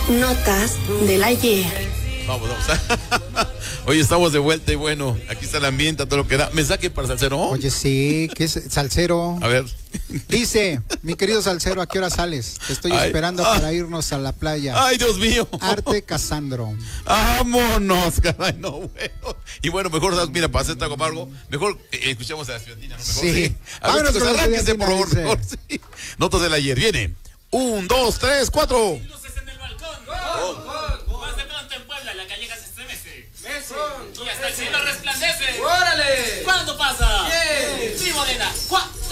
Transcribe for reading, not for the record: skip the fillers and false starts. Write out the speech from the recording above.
Notas del ayer. Vamos. Hoy estamos de vuelta y bueno, aquí está el ambiente, todo lo que da. ¿Mensaje para Salsero? Oye, sí, ¿qué es Salsero? A ver. Dice, mi querido Salsero, ¿a qué hora sales? Te estoy esperando para irnos a la playa. Ay, Dios mío. Arte Casandro. Vámonos, caray, no, bueno. Y bueno, mejor, mira, para hacer trago amargo, mejor escuchamos a la estudiantina, ¿no? Mejor, sí. A ver, Vámonos con la arránquese, por favor, dice. mejor, sí. Notas del ayer, viene. 1, 2, 3, 4. Luces en el balcón. Más de pronto en Puebla la calleja se estremece. Y hasta el cielo resplandece. ¡Órale! ¿Cuándo pasa? ¡Bien! Sí, Morena.